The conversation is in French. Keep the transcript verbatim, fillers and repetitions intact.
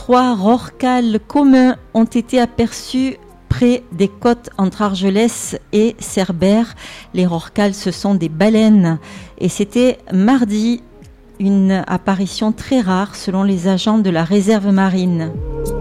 Trois rorquals communs ont été aperçus près des côtes entre Argelès et Cerbère. Les rorquals, ce sont des baleines. Et c'était mardi, une apparition très rare selon les agents de la réserve marine.